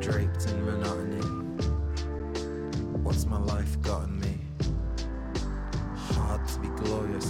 draped in monotony. What's my life gotten me? Hard to be glorious